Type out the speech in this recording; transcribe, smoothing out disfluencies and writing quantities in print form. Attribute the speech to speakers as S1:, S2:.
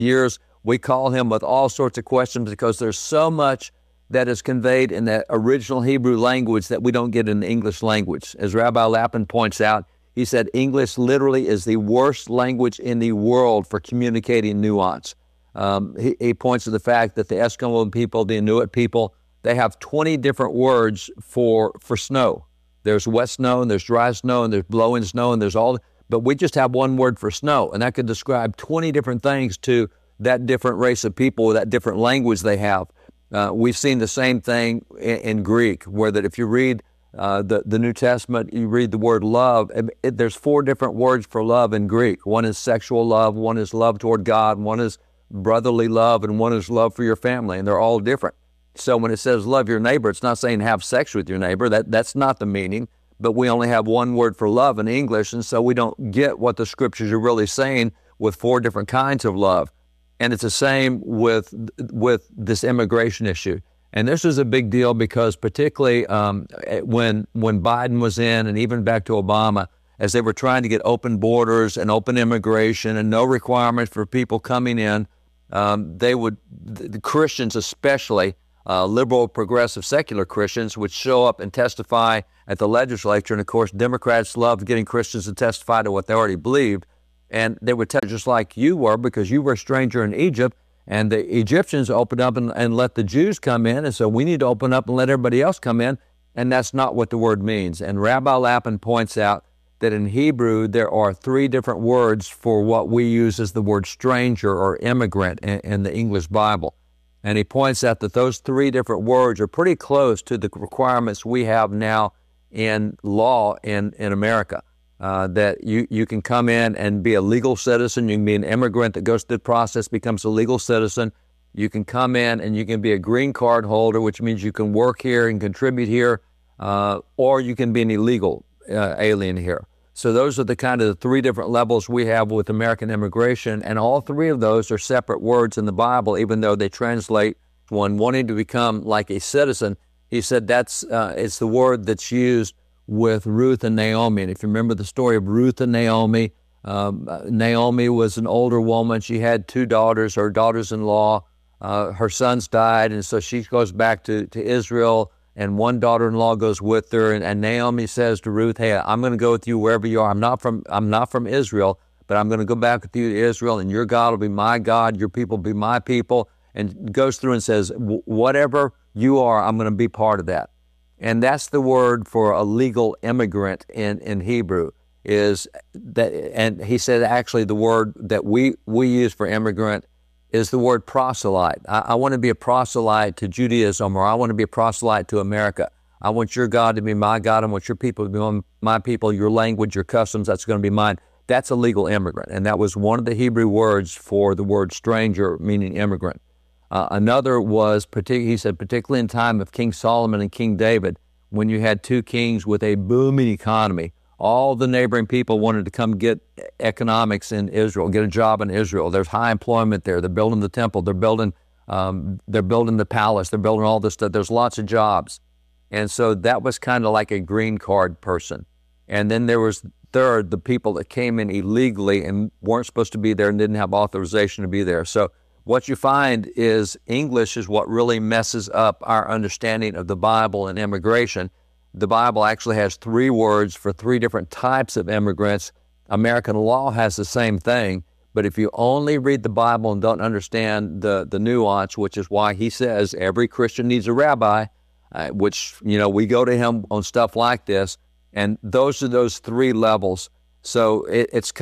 S1: years. We call him with all sorts of questions because there's so much that is conveyed in that original Hebrew language that we don't get in the English language. As Rabbi Lapin points out, he said English literally is the worst language in the world for communicating nuance. He points to the fact that the Eskimo people, the Inuit people, they have 20 different words for snow. There's wet snow, and there's dry snow, and there's blowing snow, and there's all, but we just have one word for snow, and that could describe 20 different things to that different race of people, that different language they have. We've seen the same thing in Greek, where that if you read the New Testament, you read the word love, there's 4 different words for love in Greek. One is sexual love, one is love toward God, one is brotherly love, and one is love for your family, and they're all different. So when it says love your neighbor, it's not saying have sex with your neighbor. That's not the meaning, but we only have one word for love in English, and so we don't get what the scriptures are really saying with 4 different kinds of love. And it's the same with this immigration issue. And this is a big deal because particularly when Biden was in, and even back to Obama, as they were trying to get open borders and open immigration and no requirements for people coming in, the Christians especially, liberal, progressive, secular Christians would show up and testify at the legislature. And of course, Democrats loved getting Christians to testify to what they already believed. And they would tell just like you were, because you were a stranger in Egypt, and the Egyptians opened up and let the Jews come in, and so we need to open up and let everybody else come in, and that's not what the word means. And Rabbi Lapin points out that in Hebrew there are 3 different words for what we use as the word stranger or immigrant in the English Bible. And he points out that those 3 different words are pretty close to the requirements we have now in law in America. That you can come in and be a legal citizen. You can be an immigrant that goes through the process, becomes a legal citizen. You can come in and you can be a green card holder, which means you can work here and contribute here, or you can be an illegal alien here. So those are the kind of the 3 different levels we have with American immigration, and all 3 of those are separate words in the Bible, even though they translate one wanting to become like a citizen. He said it's the word that's used with Ruth and Naomi. And if you remember the story of Ruth and Naomi, Naomi was an older woman. She had 2 daughters, her daughters-in-law. Her sons died, and so she goes back to Israel, and one daughter-in-law goes with her. And Naomi says to Ruth, "Hey, I'm going to go with you wherever you are. I'm not from Israel, but I'm going to go back with you to Israel, and your God will be my God, your people will be my people." And goes through and says, "Whatever you are, I'm going to be part of that." And that's the word for a legal immigrant in Hebrew, is that, and he said actually the word that we use for immigrant is the word proselyte. I want to be a proselyte to Judaism, or I want to be a proselyte to America. I want your God to be my God. I want your people to be my people, your language, your customs, that's going to be mine. That's a legal immigrant. And that was one of the Hebrew words for the word stranger, meaning immigrant. Another was, he said, particularly in time of King Solomon and King David, when you had 2 kings with a booming economy, all the neighboring people wanted to come get economics in Israel, get a job in Israel. There's high employment there. They're building the temple. They're building the palace. They're building all this stuff. There's lots of jobs. And so that was kind of like a green card person. And then there was third, the people that came in illegally and weren't supposed to be there and didn't have authorization to be there. So what you find is English is what really messes up our understanding of the Bible and immigration. The Bible actually has 3 words for 3 different types of immigrants. American law has the same thing, but if you only read the Bible and don't understand the nuance, which is why he says every Christian needs a rabbi, which, we go to him on stuff like this, and those are those 3 levels. So it's